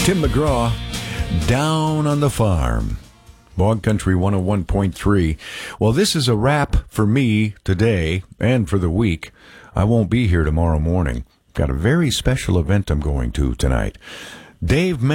Tim McGraw, Down on the Farm. Bog Country 101.3. Well, this is a wrap for me today and for the week. I won't be here tomorrow morning. Got a very special event I'm going to tonight. Dave